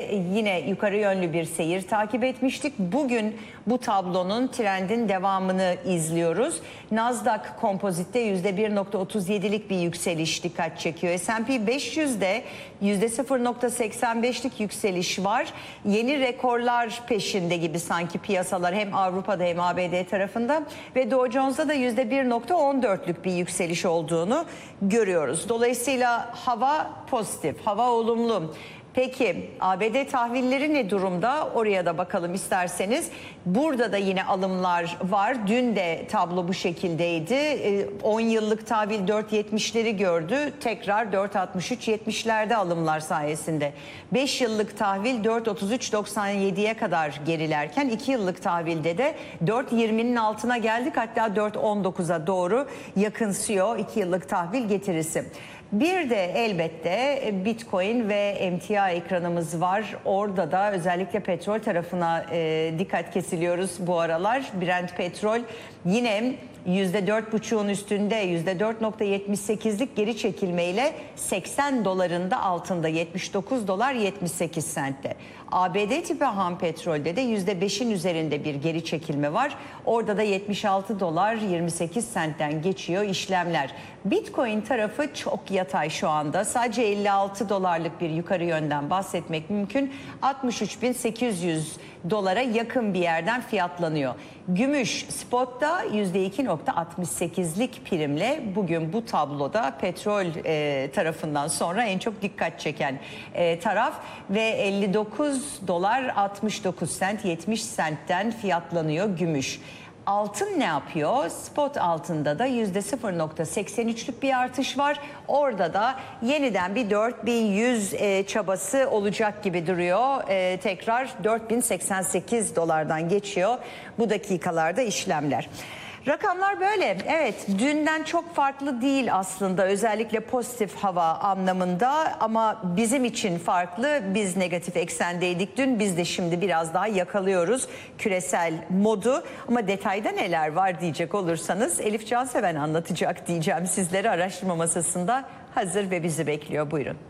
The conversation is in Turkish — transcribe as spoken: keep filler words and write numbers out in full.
yine yukarı yönlü bir seyir takip etmiştik. Bugün bu tablonun, trendin devamını izliyoruz. Nasdaq Kompozit'te yüzde bir nokta otuz yedilik bir yükseliş dikkat çekiyor. S and P beş yüzde yüzde sıfır nokta seksen beşlik yükseliş var. Yeni rekorlar peşinde gibi sanki piyasalar, hem Avrupa'da hem A B D tarafında, ve Dow Jones'da da yüzde bir nokta on dörtlük bir yükseliş olduğunu görüyoruz. Dolayısıyla hava pozitif, hava olumlu. Peki A B D tahvilleri ne durumda? Oraya da bakalım isterseniz. Burada da yine alımlar var. Dün de tablo bu şekildeydi. on yıllık tahvil dört yetmişleri gördü. Tekrar dört altmış üç yetmişlerde alımlar sayesinde. beş yıllık tahvil dört otuz üç doksan yediye kadar gerilerken iki yıllık tahvilde de dört yirminin altına geldik. Hatta dört on dokuza doğru yakınsıyor iki yıllık tahvil getirisi. Bir de elbette Bitcoin ve emtia ekranımız var. Orada da özellikle petrol tarafına e, dikkat kesiliyoruz bu aralar. Brent petrol yine yüzde dört buçuğun üstünde, yüzde dört nokta yetmiş sekizlik geri çekilmeyle seksen dolarında altında, yetmiş dokuz dolar yetmiş sekiz sentte. A B D tipi ham petrolde de yüzde beşin üzerinde bir geri çekilme var. Orada da yetmiş altı dolar yirmi sekiz sentten geçiyor işlemler. Bitcoin tarafı çok yatay şu anda. Sadece elli altı dolarlık bir yukarı yönden bahsetmek mümkün. altmış üç bin sekiz yüz dolara yakın bir yerden fiyatlanıyor. Gümüş spotta yüzde iki nokta altmış sekizlik primle bugün bu tabloda petrol e, tarafından sonra en çok dikkat çeken e, taraf ve elli dokuz dolar altmış dokuz sent, yetmiş sentten fiyatlanıyor gümüş. Altın ne yapıyor? Spot altında da yüzde sıfır nokta seksen üçlük bir artış var. Orada da yeniden bir dört bin yüz e, çabası olacak gibi duruyor. E, tekrar dört bin seksen sekiz dolardan geçiyor bu dakikalarda işlemler. Rakamlar böyle. Evet, dünden çok farklı değil aslında, özellikle pozitif hava anlamında, ama bizim için farklı. Biz negatif eksendeydik dün, biz de şimdi biraz daha yakalıyoruz küresel modu. Ama detayda neler var diyecek olursanız Elif Canseven anlatacak diyeceğim sizlere. Araştırma masasında hazır ve bizi bekliyor. Buyurun.